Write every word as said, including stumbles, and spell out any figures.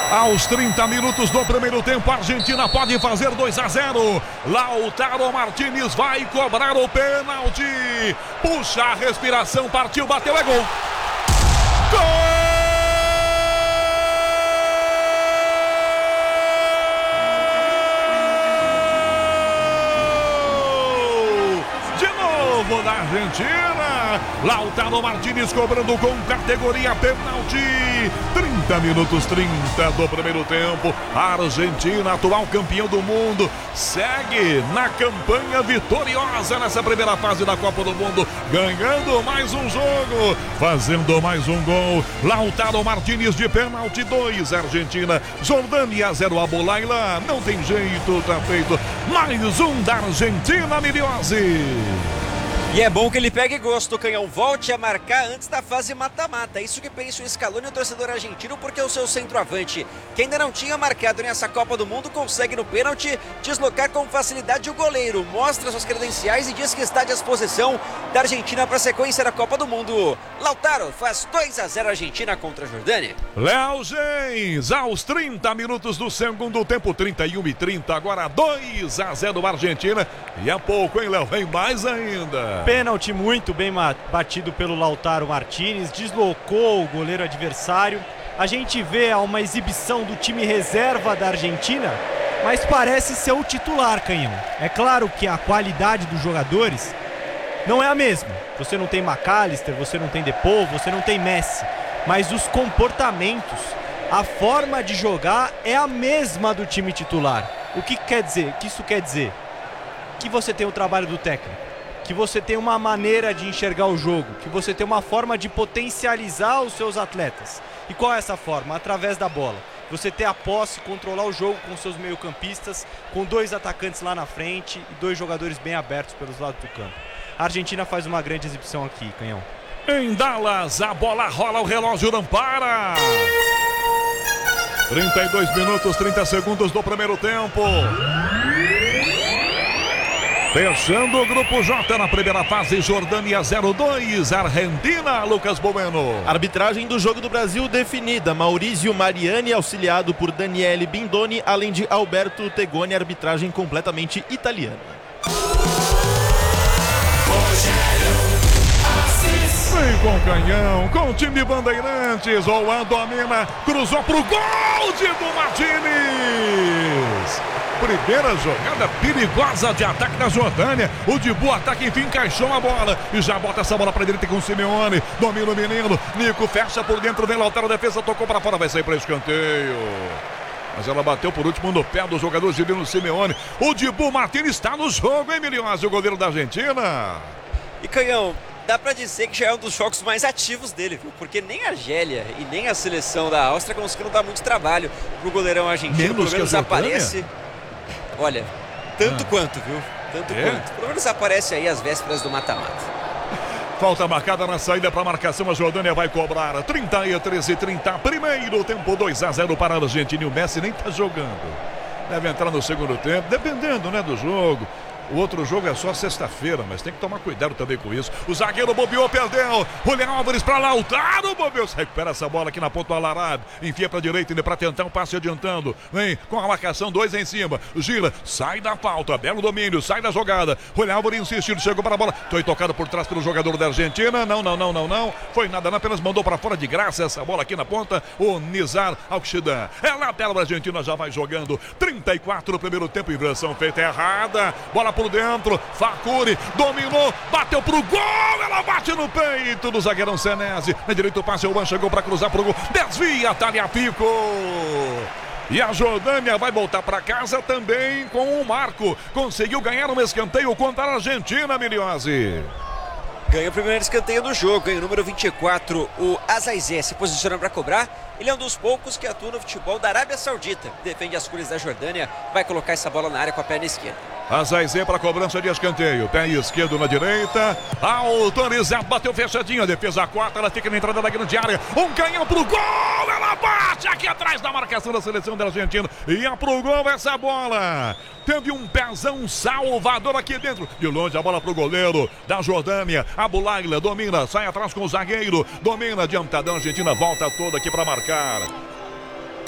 Aos trinta minutos do primeiro tempo, a Argentina pode fazer dois a zero. Lautaro Martínez vai cobrar o pênalti. Puxa a respiração, partiu, bateu, é gol. Gol! Da Argentina, Lautaro Martínez cobrando com categoria pênalti. trinta minutos, trinta do primeiro tempo. A Argentina, atual campeão do mundo, segue na campanha vitoriosa nessa primeira fase da Copa do Mundo, ganhando mais um jogo, fazendo mais um gol. Lautaro Martínez de pênalti, dois Argentina, Jordânia zero, Abulaila, não tem jeito, tá feito. Mais um da Argentina, Miliose. E é bom que ele pegue gosto, Canhão. Volte a marcar antes da fase mata-mata. Isso que pensa o Scaloni, o torcedor argentino, porque o seu centroavante, que ainda não tinha marcado nessa Copa do Mundo, consegue no pênalti deslocar com facilidade o goleiro. Mostra suas credenciais e diz que está à disposição da Argentina para a sequência da Copa do Mundo. Lautaro faz dois a zero Argentina contra a Jordânia. Léo Gens, aos trinta minutos do segundo tempo, trinta e um e trinta, agora dois a zero Argentina. E há pouco, hein, Léo? Vem mais ainda. Pênalti muito bem batido pelo Lautaro Martínez, deslocou o goleiro adversário. A gente vê uma exibição do time reserva da Argentina, mas parece ser o titular, Canhão. É claro que a qualidade dos jogadores não é a mesma. Você não tem McAllister, você não tem Depou, você não tem Messi, mas os comportamentos, a forma de jogar é a mesma do time titular. O que quer dizer? O que isso quer dizer? Que você tem o trabalho do técnico, que você tem uma maneira de enxergar o jogo, que você tem uma forma de potencializar os seus atletas. E qual é essa forma? Através da bola. Você ter a posse, controlar o jogo com seus meio-campistas, com dois atacantes lá na frente e dois jogadores bem abertos pelos lados do campo. A Argentina faz uma grande exibição aqui, Canhão. Em Dallas, a bola rola, o relógio não para. trinta e dois minutos, trinta segundos do primeiro tempo. Fechando o grupo J na primeira fase, Jordânia zero dois, Argentina, Lucas Bueno. Arbitragem do jogo do Brasil definida, Maurício Mariani, auxiliado por Daniele Bindoni, além de Alberto Tegoni, arbitragem completamente italiana. Vem com o Canhão, com o time Bandeirantes, Oan domina, cruzou pro gol de do Martínez. Primeira jogada perigosa de ataque da Jordânia. O Dibu ataque, enfim, encaixou a bola. E já bota essa bola pra direita com o Simeone. Domina o menino. Nico fecha por dentro, vem Lautaro, defesa, tocou pra fora, vai sair pra escanteio. Mas ela bateu por último no pé do jogador Gilino Simeone. O Dibu Martínez está no jogo, hein, Miliose, o goleiro da Argentina. E Canhão, dá pra dizer que já é um dos jogos mais ativos dele, viu? Porque nem a Argélia e nem a seleção da Áustria conseguiram dar muito trabalho pro goleirão argentino. Menos Pelo menos que a aparece. Olha, tanto ah. quanto, viu? Tanto é? quanto. Pelo menos aparece aí às vésperas do mata-mata. Falta marcada na saída para marcação, a Jordânia vai cobrar. trinta e três e trinta, primeiro tempo, dois a zero para a Argentina. E o Messi nem tá jogando. Deve entrar no segundo tempo, dependendo, né, do jogo. O outro jogo é só sexta-feira, mas tem que tomar cuidado também com isso. O zagueiro bobeou, perdeu. Julián Álvares para Lautaro, bobeou. Recupera essa bola aqui na ponta do Al-Arabi. Enfia para a direita, indo para tentar um passe adiantando. Vem com a marcação, dois em cima. Gira, sai da falta. Belo domínio, sai da jogada. Julián Álvares insistindo, chegou para a bola. Foi tocado por trás pelo jogador da Argentina. Não, não, não, não, não. Foi nada, não, apenas mandou para fora de graça essa bola aqui na ponta. O Nizar Al-Shidan. É lá pela Argentina, já vai jogando. trinta e quatro no primeiro tempo, inversão feita errada. Bola por dentro, Facuri dominou, bateu pro gol, ela bate no peito do zagueirão Senesi. Na direita o passe, o Juan chegou para cruzar pro gol, desvia, Tagliafico. E a Jordânia vai voltar para casa também com o Marco. Conseguiu ganhar um escanteio contra a Argentina, Miliose. Ganha o primeiro escanteio do jogo, ganha o número vinte e quatro, o Azaizé se posiciona para cobrar. Ele é um dos poucos que atua no futebol da Arábia Saudita. Defende as cores da Jordânia, vai colocar essa bola na área com a perna esquerda. Azaizé para cobrança de escanteio. Pé esquerdo na direita. Autorizado, bateu fechadinho. A defesa quarta, ela fica na entrada da grande área. Um canhão pro gol. Ela bate aqui atrás da marcação da seleção da Argentina. Ia pro gol essa bola. Teve um pezão salvador aqui dentro. De longe a bola pro goleiro da Jordânia. Abulaila domina, sai atrás com o zagueiro. Domina, adiantadão. A Argentina volta toda aqui para marcar.